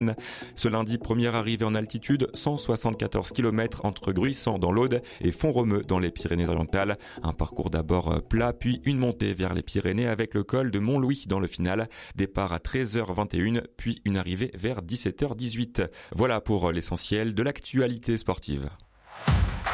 Ce lundi, première arrivée en altitude, 174 km entre Gruissant dans l'Aude et Font-Romeu dans les Pyrénées-Orientales. Un parcours d'abord plat, puis une montée vers les Pyrénées avec le col de Montlouis dans le final. Départ à 13h21, puis une arrivée vers 17h18. Voilà pour l'essentiel de l'actualité sportive.